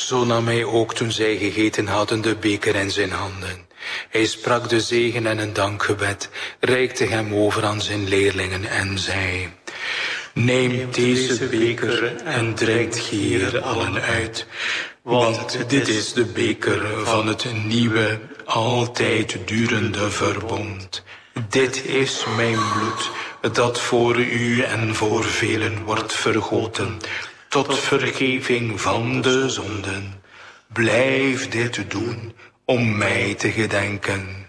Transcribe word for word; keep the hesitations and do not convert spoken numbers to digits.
Zo nam hij ook toen zij gegeten hadden de beker in zijn handen. Hij sprak de zegen en een dankgebed, reikte hem over aan zijn leerlingen en zei: Neem deze beker en drinkt hier allen uit, want dit is de beker van het nieuwe, altijd durende verbond. Dit is mijn bloed, dat voor u en voor velen wordt vergoten, tot vergeving van de zonden. Blijf dit doen om mij te gedenken.